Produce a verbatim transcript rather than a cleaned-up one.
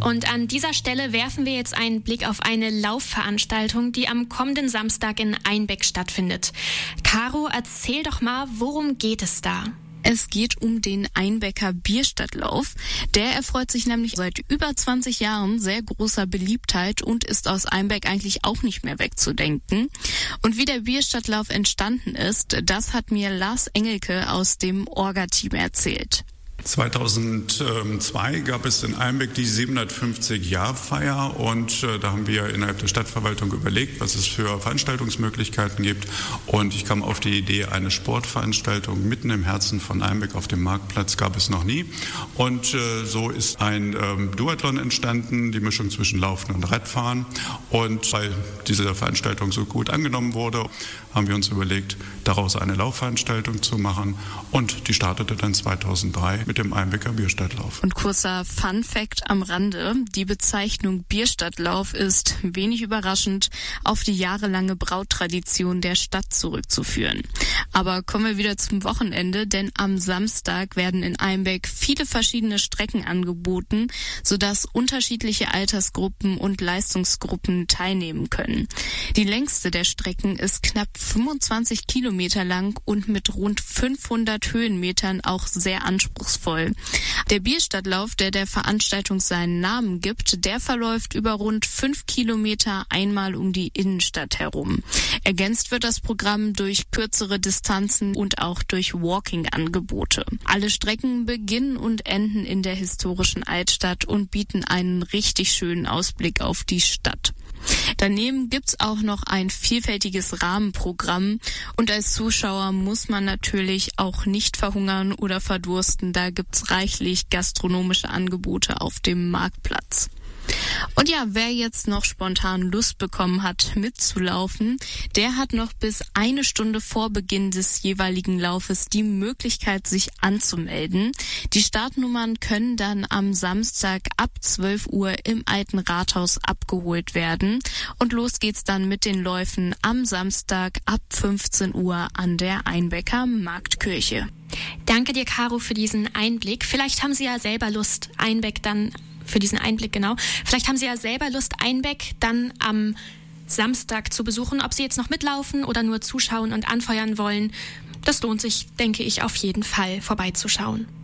Und an dieser Stelle werfen wir jetzt einen Blick auf eine Laufveranstaltung, die am kommenden Samstag in Einbeck stattfindet. Caro, erzähl doch mal, worum geht es da? Es geht um den Einbecker Bierstadtlauf. Der erfreut sich nämlich seit über zwanzig Jahren sehr großer Beliebtheit und ist aus Einbeck eigentlich auch nicht mehr wegzudenken. Und wie der Bierstadtlauf entstanden ist, das hat mir Lars Engelke aus dem Orga-Team erzählt. zweitausendzwei gab es in Einbeck die siebenhundertfünfzig-Jahr-Feier und äh, da haben wir innerhalb der Stadtverwaltung überlegt, was es für Veranstaltungsmöglichkeiten gibt, und ich kam auf die Idee, eine Sportveranstaltung mitten im Herzen von Einbeck auf dem Marktplatz gab es noch nie, und äh, so ist ein ähm, Duathlon entstanden, die Mischung zwischen Laufen und Radfahren, und weil diese Veranstaltung so gut angenommen wurde, haben wir uns überlegt, daraus eine Laufveranstaltung zu machen, und die startete dann zweitausenddrei mit dem Einbecker Bierstadtlauf. Und kurzer Fun-Fact am Rande: Die Bezeichnung Bierstadtlauf ist, wenig überraschend, auf die jahrelange Brauttradition der Stadt zurückzuführen. Aber kommen wir wieder zum Wochenende, denn am Samstag werden in Einbeck viele verschiedene Strecken angeboten, sodass unterschiedliche Altersgruppen und Leistungsgruppen teilnehmen können. Die längste der Strecken ist knapp fünfundzwanzig Kilometer lang und mit rund fünfhundert Höhenmetern auch sehr anspruchsvoll. Der Bierstadtlauf, der der Veranstaltung seinen Namen gibt, der verläuft über rund fünf Kilometer einmal um die Innenstadt herum. Ergänzt wird das Programm durch kürzere Distanzen und auch durch Walking-Angebote. Alle Strecken beginnen und enden in der historischen Altstadt und bieten einen richtig schönen Ausblick auf die Stadt. Daneben gibt's auch noch ein vielfältiges Rahmenprogramm, und als Zuschauer muss man natürlich auch nicht verhungern oder verdursten. Da gibt's reichlich gastronomische Angebote auf dem Marktplatz. Und ja, wer jetzt noch spontan Lust bekommen hat, mitzulaufen, der hat noch bis eine Stunde vor Beginn des jeweiligen Laufes die Möglichkeit, sich anzumelden. Die Startnummern können dann am Samstag ab zwölf Uhr im Alten Rathaus abgeholt werden. Und los geht's dann mit den Läufen am Samstag ab fünfzehn Uhr an der Einbecker Marktkirche. Danke dir, Caro, für diesen Einblick. Vielleicht haben Sie ja selber Lust, Einbeck dann für diesen Einblick, genau. Vielleicht haben Sie ja selber Lust, Einbeck dann am Samstag zu besuchen. Ob Sie jetzt noch mitlaufen oder nur zuschauen und anfeuern wollen, das lohnt sich, denke ich, auf jeden Fall vorbeizuschauen.